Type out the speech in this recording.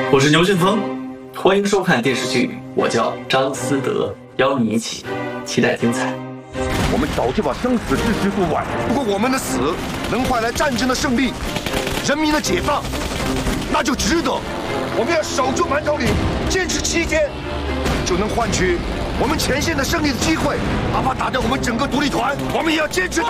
我是牛俊峰，欢迎收看电视剧《我叫张思德》，邀你一起期待精彩。 我们早就把生死之时做完， 如果我们的死能换来战争的胜利、人民的解放，那就值得。我们要守住馒头岭，坚持7天，就能换取我们前线的胜利的机会，哪怕打掉我们整个独立团，我们也要坚持到。